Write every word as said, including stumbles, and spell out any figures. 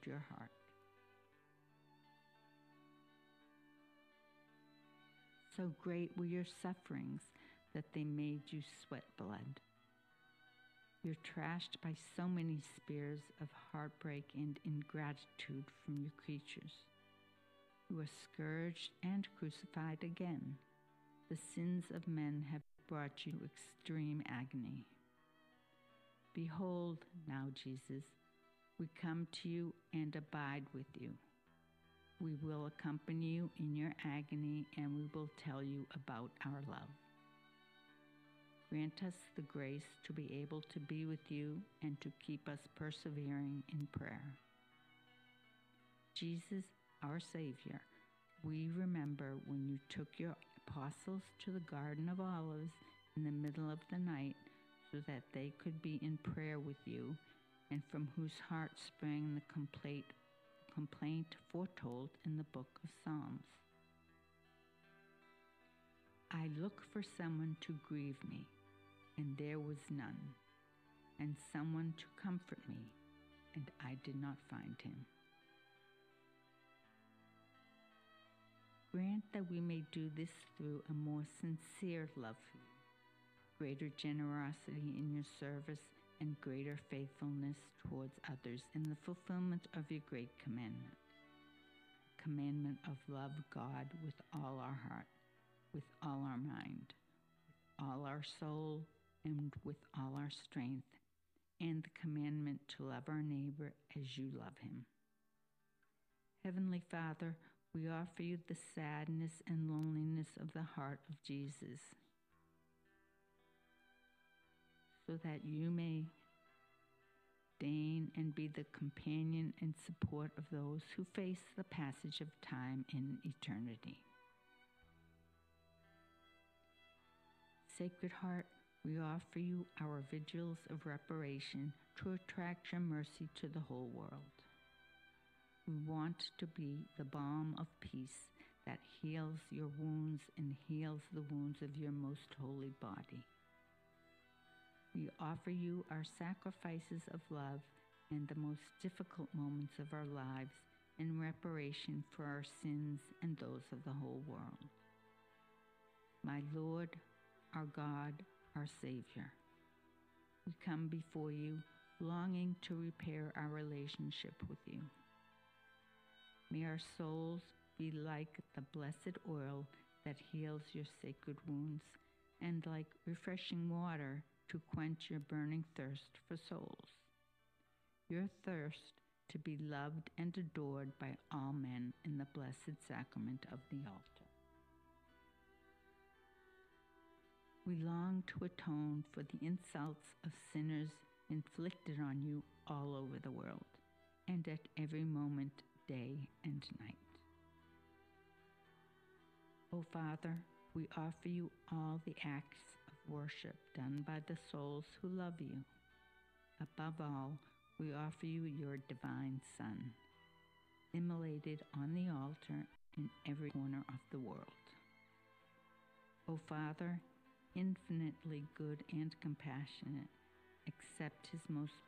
moved your heart. So great were your sufferings that they made you sweat blood. You're trashed by so many spears of heartbreak and ingratitude from your creatures. You are scourged and crucified again. The sins of men have brought you to extreme agony. Behold, now, Jesus, we come to you and abide with you. We will accompany you in your agony, and we will tell you about our love. Grant us the grace to be able to be with you and to keep us persevering in prayer. Jesus, our Savior, we remember when you took your apostles to the Garden of Olives in the middle of the night so that they could be in prayer with you, and from whose heart sprang the complaint, complaint foretold in the book of Psalms. I looked for someone to grieve me, and there was none, and someone to comfort me, and I did not find him. Grant that we may do this through a more sincere love for you, greater generosity in your service, and greater faithfulness towards others in the fulfillment of your great commandment. Commandment of love God with all our heart, with all our mind, with all our soul, and with all our strength, and the commandment to love our neighbor as you love him. Heavenly Father, we offer you the sadness and loneliness of the heart of Jesus, so that you may deign and be the companion and support of those who face the passage of time in eternity. Sacred Heart, we offer you our vigils of reparation to attract your mercy to the whole world. We want to be the balm of peace that heals your wounds and heals the wounds of your most holy body. We offer you our sacrifices of love and the most difficult moments of our lives in reparation for our sins and those of the whole world. My Lord, our God, our Savior, we come before you longing to repair our relationship with you. May our souls be like the blessed oil that heals your sacred wounds, and like refreshing water to quench your burning thirst for souls. Your thirst to be loved and adored by all men in the blessed sacrament of the altar. We long to atone for the insults of sinners inflicted on you all over the world, and at every moment, day and night. O Father, we offer you all the acts of worship done by the souls who love you. Above all, we offer you your divine Son, immolated on the altar in every corner of the world. O Father, infinitely good and compassionate, accept his most